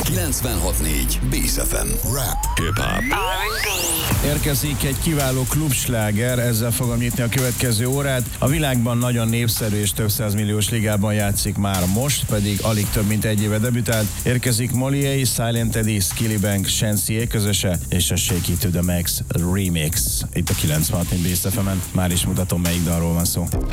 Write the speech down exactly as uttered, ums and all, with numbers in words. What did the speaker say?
kilencvenhat négy Bész ef em. Rap, hip-hop. Érkezik egy kiváló klubsláger, ezzel fogom nyitni a következő órát. A világban nagyon népszerű és több százmilliós ligában játszik már most, pedig alig több mint egy éve debütált. Érkezik Molié, Silent Eddie, Skillybank, Shenseea közöse és a Shake It to the Max remix. Itt a kilencvenhat négy Bész ef emen. Már is mutatom, melyik dalról van szó.